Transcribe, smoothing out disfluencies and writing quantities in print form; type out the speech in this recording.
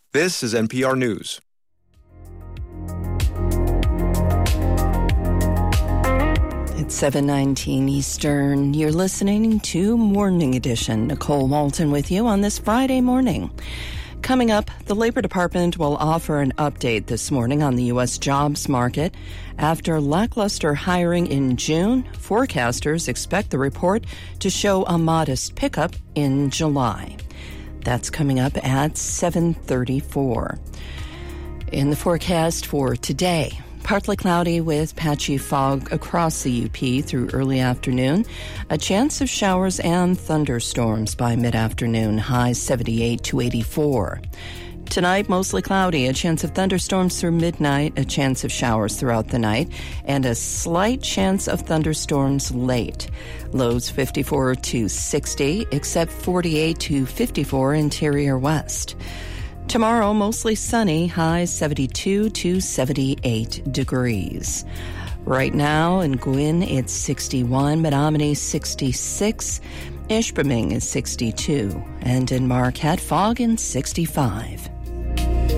This is NPR News. It's 7:19 Eastern. You're listening to Morning Edition. Nicole Walton with you on this Friday morning. Coming up, the Labor Department will offer an update this morning on the U.S. jobs market. After lackluster hiring in June, forecasters expect the report to show a modest pickup in July. That's coming up at 7:34. In the forecast for today, partly cloudy with patchy fog across the UP through early afternoon. A chance of showers and thunderstorms by mid-afternoon, highs 78 to 84. Tonight, mostly cloudy, a chance of thunderstorms through midnight, a chance of showers throughout the night, and a slight chance of thunderstorms late. Lows 54 to 60, except 48 to 54 interior west. Tomorrow, mostly sunny, highs 72 to 78 degrees. Right now in Gwin, it's 61, Menominee 66, Ishpeming is 62, and in Marquette, Fog in 65.